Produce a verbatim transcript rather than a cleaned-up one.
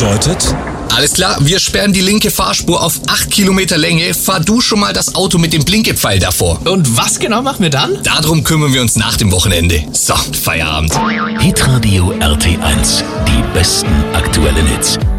bedeutet... Alles klar, wir sperren die linke Fahrspur auf acht Kilometer Länge. Fahr du schon mal das Auto mit dem Blinkepfeil davor. Und was genau machen wir dann? Darum kümmern wir uns nach dem Wochenende. So, Feierabend. Hitradio R T eins. Die besten aktuellen Hits.